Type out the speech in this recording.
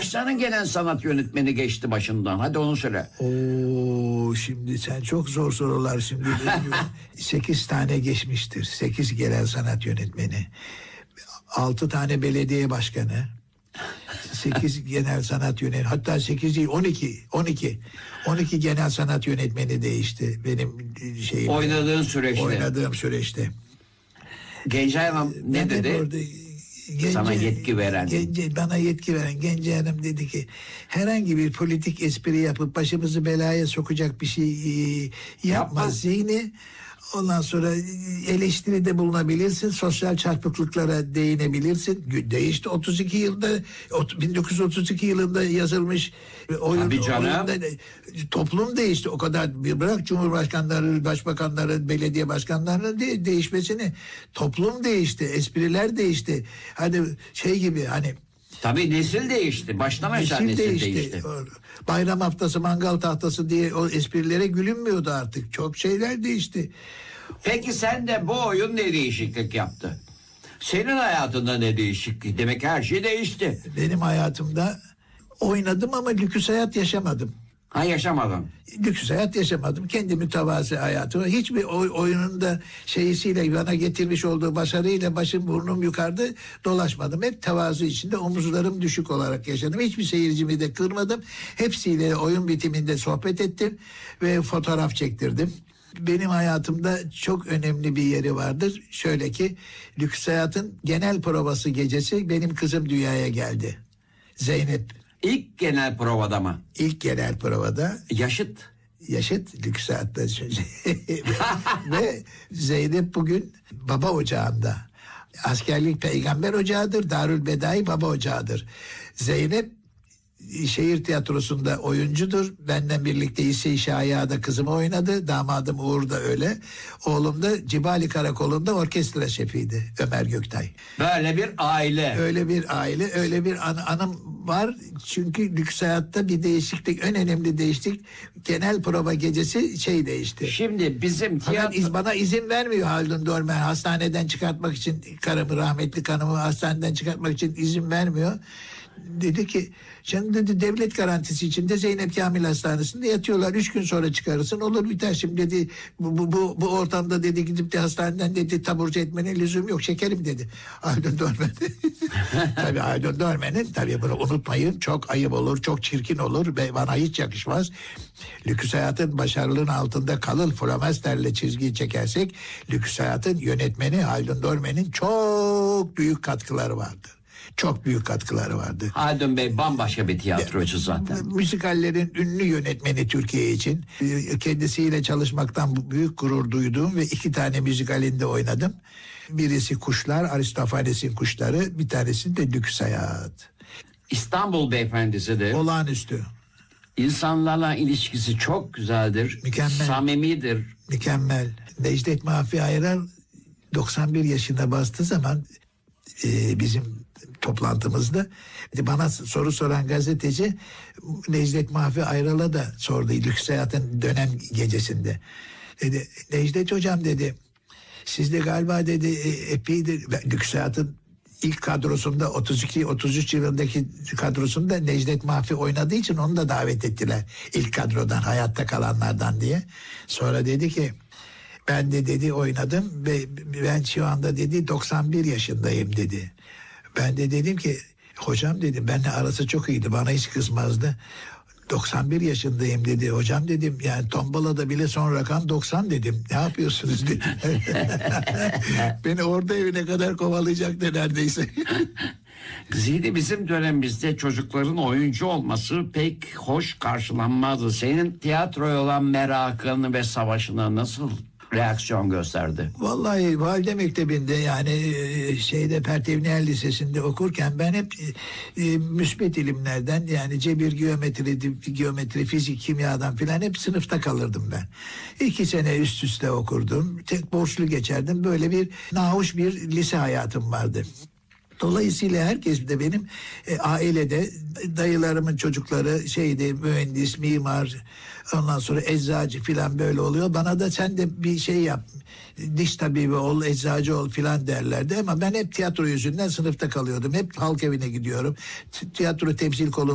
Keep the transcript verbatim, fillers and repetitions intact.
Kaç tane genel sanat yönetmeni geçti başından? Hadi onu söyle. Oo, şimdi sen çok zor sorular şimdi. Sekiz tane geçmiştir. Sekiz genel sanat yönetmeni. Altı tane belediye başkanı. Sekiz genel sanat yönetmeni. Hatta sekiz değil, on iki. On iki. On iki genel sanat yönetmeni değişti. Benim şeyim. Oynadığın süreçte. Oynadığım süreçte. Gencay Hanım ne Ben dedi? orada, Gence, Sana yetki veren. Gence, bana yetki veren Gence Hanım dedi ki herhangi bir politik espri yapıp başımızı belaya sokacak bir şey e, yapma Yapma. Zihni. Ondan sonra eleştiride bulunabilirsin. Sosyal çarpıklıklara değinebilirsin. Değişti otuz iki yılda, bin dokuz yüz otuz iki yılında yazılmış oyun, Tabii canım. oyunda toplum değişti. O kadar bir bırak cumhurbaşkanları, başbakanları, belediye başkanlarının de, değişmesini. Toplum değişti, espriler değişti. Hani şey gibi hani Tabii nesil değişti. Baştan aşağı nesil, nesil değişti. değişti. Bayram haftası, mangal tahtası diye o esprilere gülünmüyordu artık. Çok şeyler değişti. Peki sen de bu oyun ne değişiklik yaptı? Senin hayatında ne değişiklik? Demek her şey değişti. Benim hayatımda oynadım ama lüküs hayat yaşamadım. Ha, yaşamadın. Lüküs hayat yaşamadım. Kendi mütevazı hayatımı. Hiçbir oy, oyununda şeysiyle bana getirmiş olduğu başarıyla başım burnum yukarıda dolaşmadım. Hep tevazu içinde omuzlarım düşük olarak yaşadım. Hiçbir seyircimi de kırmadım. Hepsiyle oyun bitiminde sohbet ettim ve fotoğraf çektirdim. Benim hayatımda çok önemli bir yeri vardır. Şöyle ki lüküs hayatın genel provası gecesi benim kızım dünyaya geldi. Zeynep. İlk genel provada mı? İlk genel provada. Yaşıt. Yaşıt lüks hayatta. Ve Zeynep bugün baba ocağında. Askerlik peygamber ocağıdır. Darül Bedai baba ocağıdır. Zeynep şehir tiyatrosunda oyuncudur. Benden birlikte İse-i Şahia'da kızımı oynadı. Damadım Uğur da öyle. Oğlum da Cibali Karakolu'nda orkestra şefiydi. Ömer Göktay. Böyle bir aile. Öyle bir aile, öyle bir an, anım var. Çünkü lüks hayatta bir değişiklik, en önemli değişiklik genel prova gecesi şey değişti. Şimdi bizim tiyatro... iz, bana izin vermiyor Haldun Dormen hastaneden çıkartmak için, karımı rahmetli kanımı hastaneden çıkartmak için izin vermiyor. Dedi ki sen dedi devlet garantisi içinde Zeynep Kamil Hastanesi'nde yatıyorlar. Üç gün sonra çıkarırsın olur biter. Şimdi dedi bu, bu, bu, bu ortamda dedi gidip de hastaneden dedi taburcu etmene lüzum yok şekerim dedi. Haldun Dormen. Tabii Haldun Dormen'in tabii bunu unutmayın çok ayıp olur çok çirkin olur ve bana hiç yakışmaz. Lüküs hayatın başarılığın altında kalır flomasterle çizgiyi çekersek lüküs hayatın yönetmeni Haldun Dormen'in çok büyük katkıları vardır. Çok büyük katkıları vardı. Haldun Bey bambaşka bir tiyatrocu zaten. Müzikallerin ünlü yönetmeni Türkiye için. Kendisiyle çalışmaktan büyük gurur duyduğum ve iki tane müzikalinde oynadım. Birisi Kuşlar, Aristofanes'in Kuşları, bir tanesi de Lüks Hayat. İstanbul Beyefendisi de olağanüstü. İnsanlarla ilişkisi çok güzeldir. Mükemmel. Samimidir. Mükemmel. Necdet Mahfi Ayrar doksan bir yaşında bastığı zaman e, bizim toplantımızda bana soru soran gazeteci Necdet Mahfi Ayral'a da sordu Lüks Hayat'ın dönem gecesinde. Dedi, Necdet hocam dedi siz de galiba dedi epeydir Lüks Hayat'ın ilk kadrosunda otuz iki otuz üç yılındaki kadrosunda Necdet Mahfi oynadığı için onu da davet ettiler. İlk kadrodan hayatta kalanlardan diye. Sonra dedi ki ben de dedi oynadım ve ben şu anda dedi doksan bir yaşındayım dedi. Ben de dedim ki hocam dedim benimle arası çok iyiydi bana hiç kızmazdı. doksan bir yaşındayım dedi. Hocam dedim yani tombalada bile son rakam doksan dedim. Ne yapıyorsunuz dedim. Beni orada evine kadar kovalayacaktı neredeyse. Zihni bizim dönemimizde çocukların oyuncu olması pek hoş karşılanmazdı. Senin tiyatroya olan merakını ve savaşına nasıl reaksiyon gösterdi? Vallahi valide mektebinde yani şeyde Pertevniyel Lisesi'nde okurken ben hep e, müsbet ilimlerden yani cebir, geometri, geometri, fizik, kimyadan filan hep sınıfta kalırdım ben. İki sene üst üste okurdum. Tek borçlu geçerdim. Böyle bir nahoş bir lise hayatım vardı. Dolayısıyla herkes de benim e, ailede dayılarımın çocukları şeydi mühendis, mimar, ondan sonra eczacı filan böyle oluyor. Bana da sen de bir şey yap, diş tabibi ol, eczacı ol filan derlerdi. Ama ben hep tiyatro yüzünden sınıfta kalıyordum. Hep halk evine gidiyorum. Tiyatro temsil kolunda